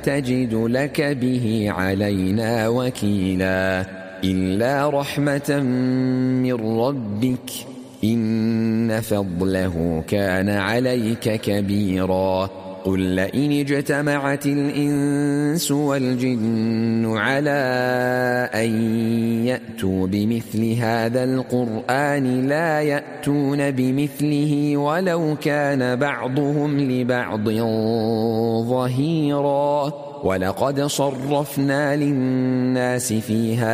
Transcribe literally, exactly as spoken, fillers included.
تجد لك به علينا وكيلا إلا رحمة من ربك إن فضله كان عليك كبيرا قل لئن اجتمعت الإنس والجن على أن يأتوا بمثل هذا القرآن لا يأتون بمثله ولو كان بعضهم لبعض ظهيرا ولقد صرفنا للناس في هذا